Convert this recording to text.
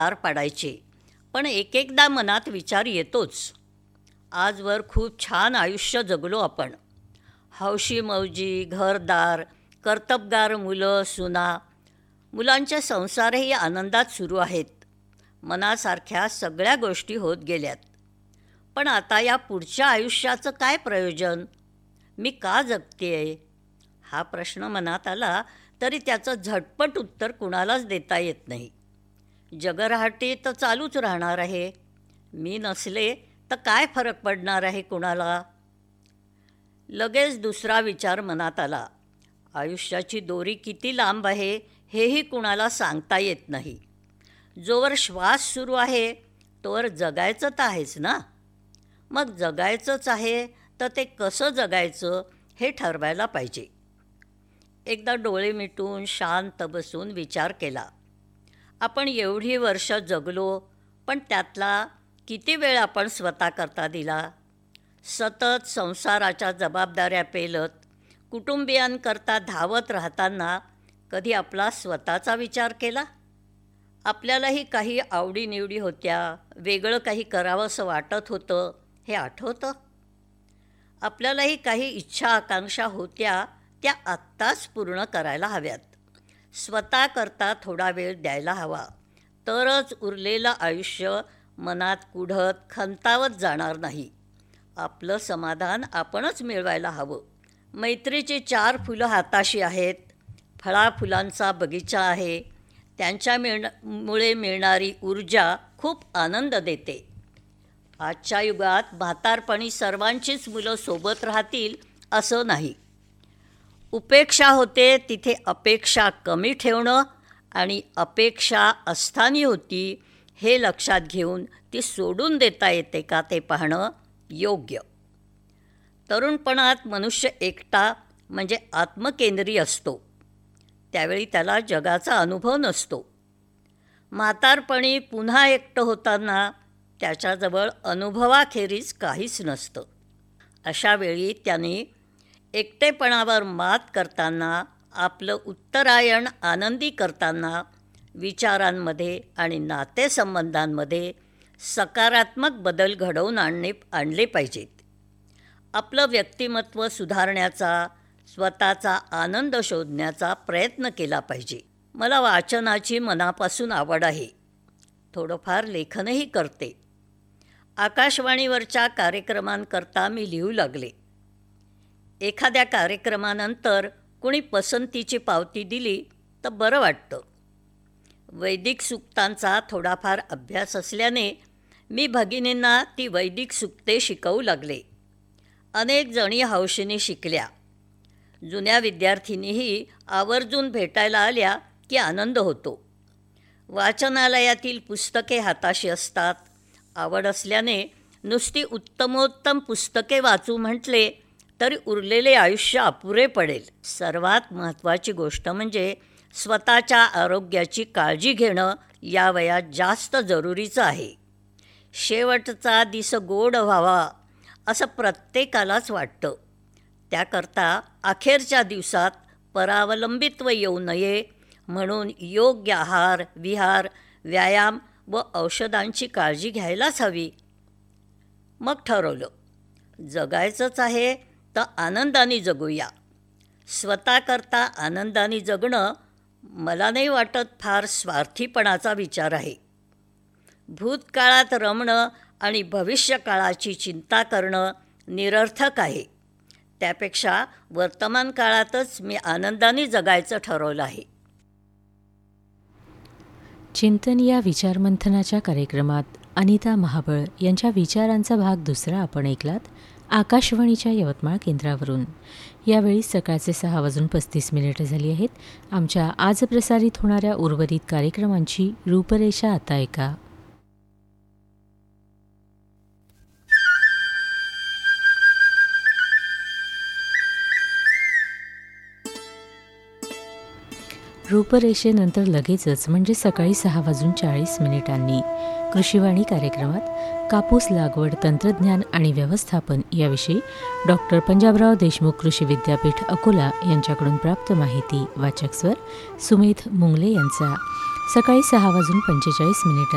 पार पाडायचे, पण एक एकदा मनात विचार येतोच. आजवर खूप छान आयुष्य जगलो आपण. हौशी मौजी, घरदार, कर्तबगार मुलं सुना, मुलांचे संसारही आनंदात सुरू आहेत. मनासारख्या सगळ्या गोष्टी होत गेल्यात. पण आता या पुढच्या आयुष्याचं काय प्रयोजन? मी का जगतेय? हा प्रश्न मनात आला तरी त्याचं झटपट उत्तर कुणालाच देता येत नाही. जगरहाटी तर चालूच राहणार आहे. मी नसले तर काय फरक पडणार आहे कुणाला? लगेच दुसरा विचार मनात आला. आयुष्याची दोरी किती लांब आहे हेही कुणाला सांगता येत नाही. जोवर श्वास सुरू आहे तोवर जगायचं तर आहेच ना. मग जगायचंच आहे तर ते कसं जगायचं हे ठरवायला पाहिजे. एकदा डोळे मिटून शांत बसून विचार केला. आपण एवढी वर्ष जगलो, पण त्यातला किती वेळ आपण स्वतःकरता दिला? सतत संसाराच्या जबाबदाऱ्या पेलत कुटुंबियांकरता धावत राहताना कधी आपला स्वतःचा विचार केला? आपल्यालाही काही आवडीनिवडी होत्या, वेगळं काही करावंसं वाटत होतं, हे आठवतं? आपल्यालाही काही इच्छा आकांक्षा होत्या, त्या आत्ताच पूर्ण करायला हव्यात. स्वतःकरता थोडा वेळ द्यायला हवा, तरच उरलेलं आयुष्य मनात कुढत खंतावत जाणार नाही. आपलं समाधान आपणच मिळवायला हवं. मैत्रीची 4 फुलं हाताशी आहेत, फळाफुलांचा बगीचा आहे, मुळे मिळणारी ऊर्जा खूप आनंद देते. आजच्या युगात म्हातारपणी सर्वांचीच मुलं सोबत राहतील असं नाही. उपेक्षा होते तिथे अपेक्षा कमी ठेवणं आणि अपेक्षा अस्थानी होती हे लक्षात घेऊन ती सोडून देता येते का ते पाहणं योग्य. तरुणपणात मनुष्य एकटा म्हणजे आत्मकेंद्री असतो. त्यावेळी त्याला जगाचा अनुभव नसतो. म्हातारपणी पुन्हा एकटं होताना त्याच्याजवळ अनुभवाखेरीज काहीच नसतं. अशावेळी त्याने एकटेपणावर मात करताना, आपलं उत्तरायण आनंदी करताना विचारांमध्ये आणि नातेसंबंधांमध्ये सकारात्मक बदल घडवून आणले पाहिजेत. आपलं व्यक्तिमत्व सुधारण्याचा, स्वतःचा आनंद शोधण्याचा प्रयत्न केला पाहिजे. मला वाचनाची मनापासून आवड आहे. थोडंफार लेखनही करते. आकाशवाणीवरच्या कार्यक्रमांकरता मी लिहू लागले. एखाद्या कार्यक्रमानंतर कुणी पसंतीची पावती दिली तर बरं वाटतं. वैदिक सूक्तांचा थोडाफार अभ्यास असल्याने मी भगिनींना ती वैदिक सूक्ते शिकवू लागले. अनेक जणी हौशीने शिकल्या. जुन्या विद्यार्थिनीही आवर्जून भेटायला आल्या की आनंद होतो. वाचनालयातील पुस्तके हाताशी असतात. आवड असल्याने नुसती उत्तमोत्तम पुस्तके वाचू म्हटले तरी उरलेले आयुष्य अपुरे पडेल. सर्वात महत्त्वाची गोष्ट म्हणजे स्वतःच्या आरोग्याची काळजी घेणं या वयात जास्त जरुरीचं आहे. शेवटचा दिस गोड व्हावा असं प्रत्येकालाच वाटतं. त्याकरता अखेरच्या दिवसात परावलंबित्व येऊ नये म्हणून योग्य आहार, विहार, व्यायाम व औषधांची काळजी घ्यायलाच हवी. मग ठरवलं, जगायचंच आहे तर आनंदाने जगूया. स्वतःकरता आनंदाने जगणं मला नाही वाटत फार स्वार्थीपणाचा विचार आहे. भूतकाळात रमणं आणि भविष्यकाळाची चिंता करणं निरर्थक आहे. त्यापेक्षा वर्तमान काळातच मी आनंदाने जगायचं ठरवलं आहे. चिंतन या विचारमंथनाच्या कार्यक्रमात अनिता महाबळ यांच्या विचारांचा भाग 2 आपण ऐकलात आकाशवाणीच्या यवतमाळ केंद्रावरून. यावेळी सकाळचे 6:35 झाली आहेत. आमच्या आज प्रसारित होणाऱ्या उर्वरित कार्यक्रमांची रूपरेषा आता ऐका. रूपरेषेनंतर लगेचच म्हणजे सकाळी 6:40 कृषीवाणी कार्यक्रमात कापूस लागवड तंत्रज्ञान आणि व्यवस्थापन याविषयी डॉक्टर पंजाबराव देशमुख कृषी विद्यापीठ अकोला यांच्याकडून प्राप्त माहिती. वाचक स्वर सुमेध मुंगले यांचा. सकाळी 6:45